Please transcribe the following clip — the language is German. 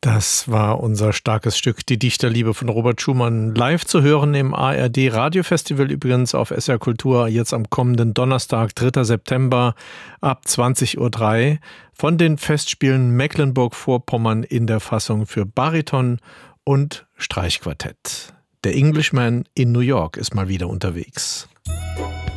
Das war unser starkes Stück, die Dichterliebe von Robert Schumann, live zu hören im ARD Radiofestival, übrigens auf SR Kultur, jetzt am kommenden Donnerstag, 3. September ab 20:03 Uhr von den Festspielen Mecklenburg-Vorpommern in der Fassung für Bariton und Streichquartett. Der Englishman in New York ist mal wieder unterwegs.